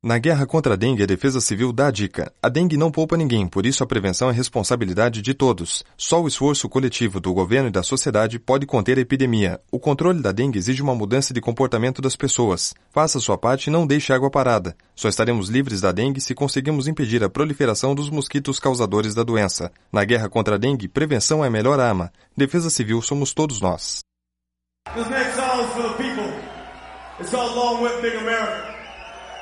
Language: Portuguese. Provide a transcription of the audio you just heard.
Na guerra contra a dengue, a Defesa Civil dá a dica. A dengue não poupa ninguém, por isso a prevenção é responsabilidade de todos. Só o esforço coletivo do governo e da sociedade pode conter a epidemia. O controle da dengue exige uma mudança de comportamento das pessoas. Faça sua parte e não deixe água parada. Só estaremos livres da dengue se conseguirmos impedir a proliferação dos mosquitos causadores da doença. Na guerra contra a dengue, prevenção é a melhor arma. Defesa Civil somos todos nós. This next song is for the people. It's called Long Whip Big America.